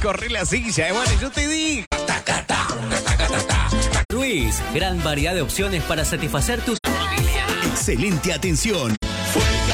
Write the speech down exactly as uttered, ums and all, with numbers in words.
corre la silla, eh, bueno, yo te digo. Ruiz, gran variedad de opciones para satisfacer tus... Excelente atención.